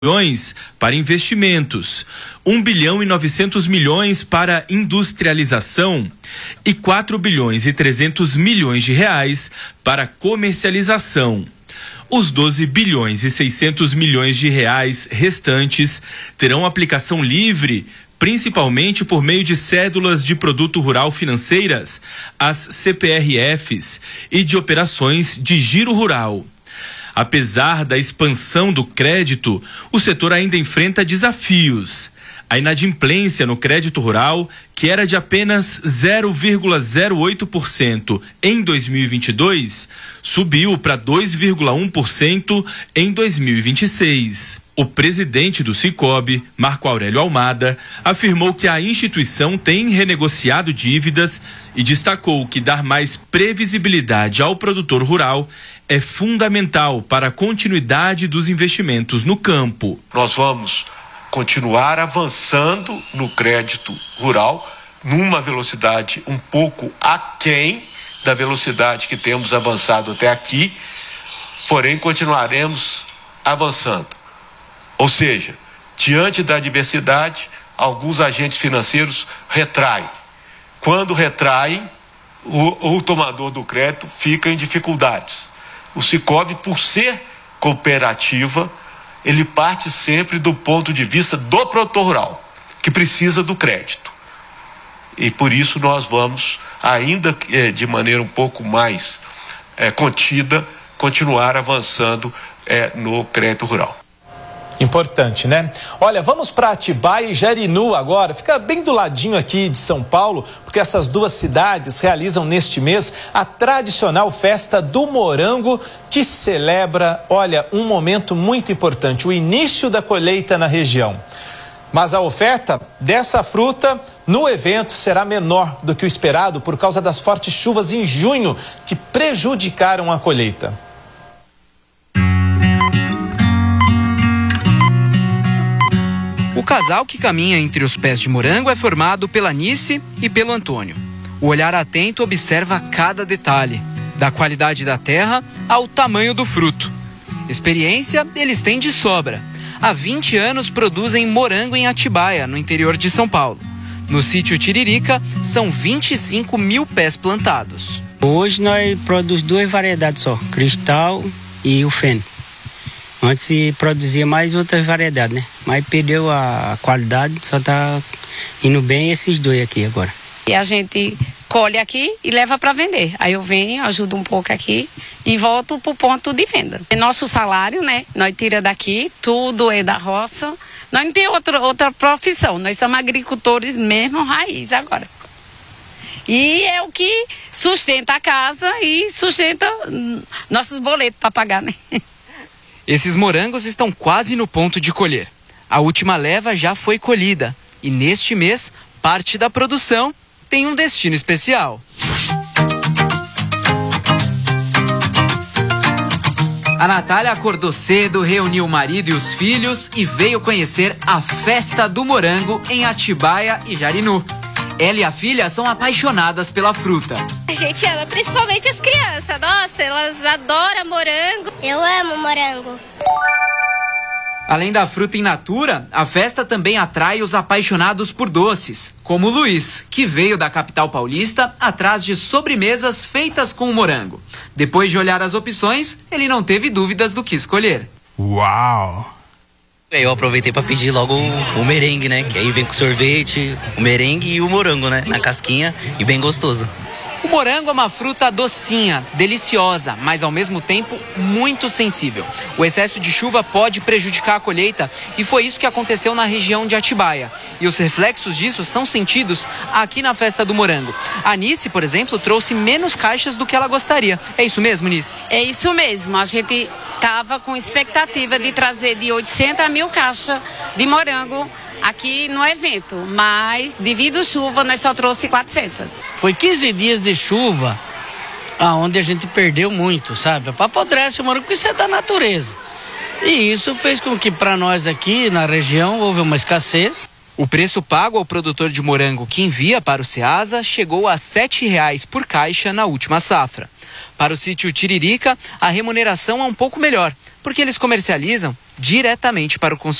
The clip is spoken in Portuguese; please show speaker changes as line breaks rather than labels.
bilhões para investimentos, 1 bilhão e 900 milhões para industrialização e 4 bilhões e 300 milhões de reais para comercialização. Os 12 bilhões e 600 milhões de reais restantes terão aplicação livre, principalmente por meio de cédulas de produto rural financeiras, as CPRFs, e de operações de giro rural. Apesar da expansão do crédito, o setor ainda enfrenta desafios. A inadimplência no crédito rural, que era de apenas 0,08% em 2022, subiu para 2,1% em 2026. O presidente do Sicob, Marco Aurélio Almada, afirmou que a instituição tem renegociado dívidas e destacou que dar mais previsibilidade ao produtor rural é fundamental para a continuidade dos investimentos no campo.
Nós vamos continuar avançando no crédito rural numa velocidade um pouco aquém da velocidade que temos avançado até aqui, porém continuaremos avançando. Ou seja, diante da adversidade, alguns agentes financeiros retraem. Quando retraem, o tomador do crédito fica em dificuldades. O Sicob, por ser cooperativa, ele parte sempre do ponto de vista do produtor rural, que precisa do crédito. E por isso nós vamos, ainda de maneira um pouco mais contida, continuar avançando no crédito rural.
Importante, né? Olha, vamos para Atibaia e Jarinu agora. Fica bem do ladinho aqui de São Paulo, porque essas duas cidades realizam neste mês a tradicional festa do morango, que celebra, olha, um momento muito importante, o início da colheita na região. Mas a oferta dessa fruta no evento será menor do que o esperado por causa das fortes chuvas em junho, que prejudicaram a colheita.
O casal que caminha entre os pés de morango é formado pela Anice e pelo Antônio. O olhar atento observa cada detalhe, da qualidade da terra ao tamanho do fruto. Experiência eles têm de sobra. Há 20 anos produzem morango em Atibaia, no interior de São Paulo. No sítio Tiririca, são 25 mil pés plantados.
Hoje nós produzimos duas variedades só, Cristal e o Feno. Antes se produzia mais outras variedades, né? Mas perdeu a qualidade, só tá indo bem esses dois aqui agora.
E a gente colhe aqui e leva para vender. Aí eu venho, ajudo um pouco aqui e volto pro ponto de venda. É nosso salário, né? Nós tira daqui, tudo é da roça. Nós não temos outra profissão, nós somos agricultores mesmo, raiz agora. E é o que sustenta a casa e sustenta nossos boletos para pagar, né?
Esses morangos estão quase no ponto de colher. A última leva já foi colhida e neste mês, parte da produção tem um destino especial. A Natália acordou cedo, reuniu o marido e os filhos e veio conhecer a Festa do Morango em Atibaia e Jarinu. Ela e a filha são apaixonadas pela fruta.
A gente ama, principalmente as crianças. Nossa, elas adoram morango.
Eu amo morango.
Além da fruta in natura, a festa também atrai os apaixonados por doces, como o Luiz, que veio da capital paulista atrás de sobremesas feitas com o morango. Depois de olhar as opções, ele não teve dúvidas do que escolher.
Uau! Eu aproveitei para pedir logo o merengue, né? Que aí vem com sorvete, o merengue e o morango, né? Na casquinha e bem gostoso.
O morango é uma fruta docinha, deliciosa, mas ao mesmo tempo muito sensível. O excesso de chuva pode prejudicar a colheita e foi isso que aconteceu na região de Atibaia. E os reflexos disso são sentidos aqui na Festa do Morango. A Anice, por exemplo, trouxe menos caixas do que ela gostaria. É isso mesmo, Anice?
É isso mesmo. A gente estava com expectativa de trazer de 800 a 1.000 caixas de morango aqui no evento, mas devido à chuva nós só trouxe 400.
Foi 15 dias de chuva, onde a gente perdeu muito, sabe? Apodrece o morango, porque isso é da natureza. E isso fez com que para nós aqui na região houve uma escassez.
O preço pago ao produtor de morango que envia para o Ceasa chegou a R$ 7,00 por caixa na última safra. Para o sítio Tiririca, a remuneração é um pouco melhor, porque eles comercializam diretamente para o consumidor.